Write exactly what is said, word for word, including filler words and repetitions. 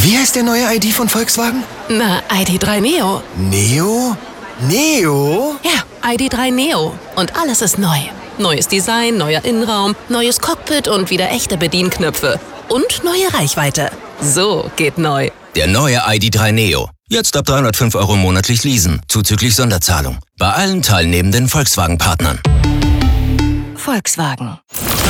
Wie heißt der neue I D von Volkswagen? Na, I D drei Neo. Neo? Neo? Ja, I D drei Neo. Und alles ist neu. Neues Design, neuer Innenraum, neues Cockpit und wieder echte Bedienknöpfe. Und neue Reichweite. So geht neu. Der neue I D drei Neo. Jetzt ab dreihundertfünf Euro monatlich leasen, zuzüglich Sonderzahlung. Bei allen teilnehmenden Volkswagen-Partnern. Volkswagen.